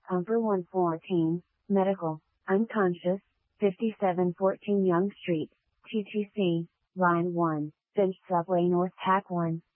Pumper 114, medical, unconscious, 5714 Young Street, TTC, line 1, Finch Subway North Tack 1.